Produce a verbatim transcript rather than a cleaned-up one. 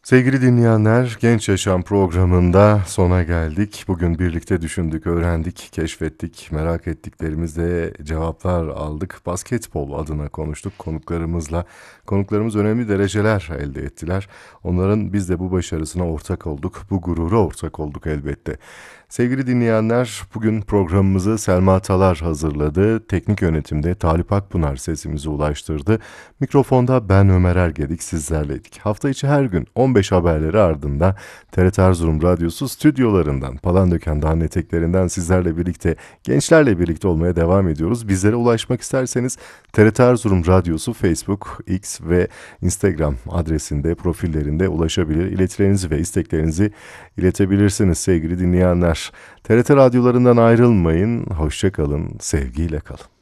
Sevgili dinleyenler, Genç Yaşam programında sona geldik. Bugün birlikte düşündük, öğrendik, keşfettik, merak ettiklerimizde cevaplar aldık. Basketbol adına konuştuk konuklarımızla. Konuklarımız önemli dereceler elde ettiler. Onların biz de bu başarısına ortak olduk, bu gurura ortak olduk elbette. Sevgili dinleyenler, bugün programımızı Selma Talar hazırladı. Teknik yönetimde Talip Akpınar sesimizi ulaştırdı. Mikrofonda ben Ömer Ergedik sizlerleydik. Hafta içi her gün on beş haberleri ardından T R T Erzurum Radyosu stüdyolarından, Palandöken Dağı'nın eteklerinden sizlerle birlikte, gençlerle birlikte olmaya devam ediyoruz. Bizlere ulaşmak isterseniz T R T Erzurum Radyosu Facebook, X ve Instagram adresinde, profillerinde ulaşabilir. İletilerinizi ve isteklerinizi iletebilirsiniz sevgili dinleyenler. T R T radyolarından ayrılmayın, hoşça kalın, sevgiyle kalın.